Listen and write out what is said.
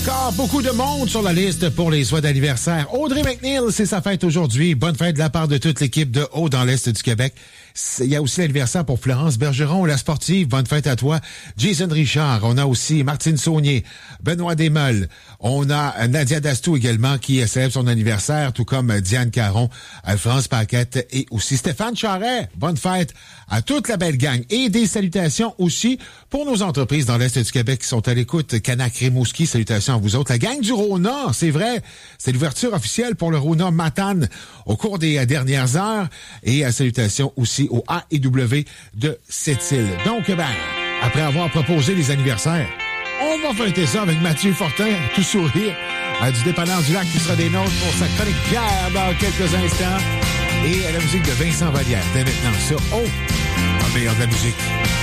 encore beaucoup de monde sur la liste pour les souhaits d'anniversaire. Audrey McNeil, c'est sa fête aujourd'hui. Bonne fête de la part de toute l'équipe de Haut dans l'Est du Québec. Il y a aussi l'anniversaire pour Florence Bergeron, la sportive. Bonne fête à toi. Jason Richard. On a aussi Martine Saunier, Benoît Desmolles. On a Nadia Dastou également qui célèbre son anniversaire, tout comme Diane Caron, France Paquette et aussi Stéphane Charret. Bonne fête à toute la belle gang. Et des salutations aussi pour nos entreprises dans l'Est du Québec qui sont à l'écoute. Canac Rimouski, salutations à vous autres. La gang du Rona, c'est vrai, c'est l'ouverture officielle pour le Rona Matane au cours des dernières heures. Et salutations aussi au AEW de Sept-Îles. Donc, après avoir proposé les anniversaires, on va fêter ça avec Mathieu Fortin, tout sourire, du dépanneur du lac qui sera des nôtres pour sa chronique bière dans quelques instants. Et la musique de Vincent Vallière. Dès maintenant, ça, le meilleur de la musique.